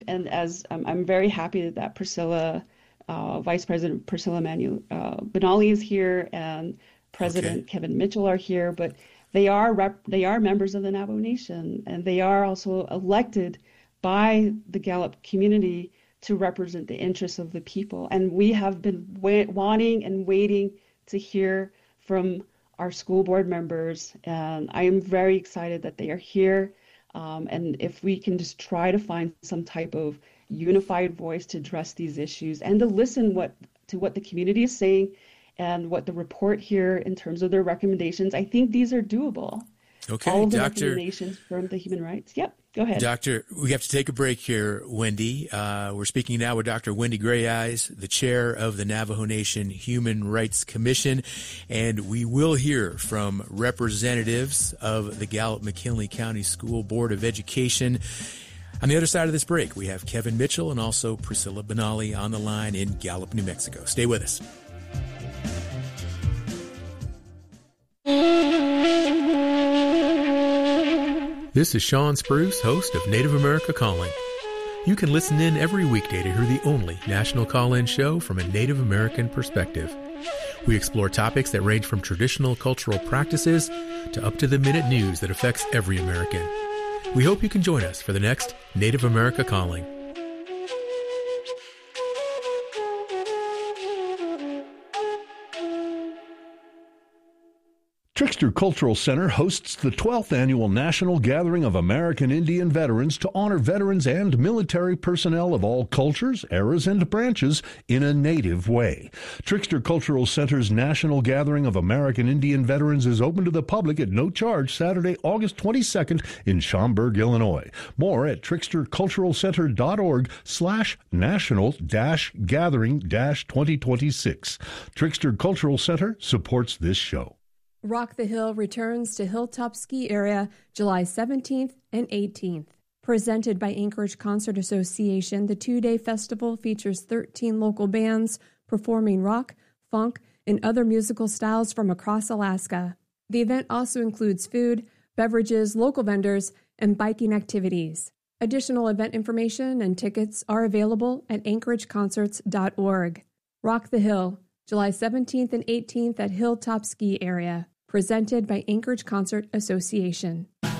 And as I'm very happy that Priscilla, Vice President Priscilla Benally is here and Okay. President Kevin Mitchell are here, but they are members of the Navajo Nation, and they are also elected by the Gallup community to represent the interests of the people. And we have been wanting and waiting to hear from our school board members, and I am very excited that they are here. And if we can just try to find some type of unified voice to address these issues and to listen to what the community is saying and what the report here in terms of their recommendations, I think these are doable. Okay, All of the Doctor. recommendations from the human rights. Yep, go ahead. Doctor, we have to take a break here, Wendy. We're speaking now with Dr. Wendy Grayeyes, the chair of the Navajo Nation Human Rights Commission, and we will hear from representatives of the Gallup-McKinley County School Board of Education. On the other side of this break, we have Kevin Mitchell and also Priscilla Benally on the line in Gallup, New Mexico. Stay with us. This is Sean Spruce, host of Native America Calling. You can listen in every weekday to hear the only national call-in show from a Native American perspective. We explore topics that range from traditional cultural practices to up-to-the-minute news that affects every American. We hope you can join us for the next Native America Calling. Trickster Cultural Center hosts the 12th Annual National Gathering of American Indian Veterans to honor veterans and military personnel of all cultures, eras, and branches in a Native way. Trickster Cultural Center's National Gathering of American Indian Veterans is open to the public at no charge Saturday, August 22nd in Schaumburg, Illinois. More at tricksterculturalcenter.org/national-gathering-2026. Trickster Cultural Center supports this show. Rock the Hill returns to Hilltop Ski Area July 17th and 18th. Presented by Anchorage Concert Association, the two-day festival features 13 local bands performing rock, funk, and other musical styles from across Alaska. The event also includes food, beverages, local vendors, and biking activities. Additional event information and tickets are available at anchorageconcerts.org. Rock the Hill, July 17th and 18th at Hilltop Ski Area. Presented by Anchorage Concert Association.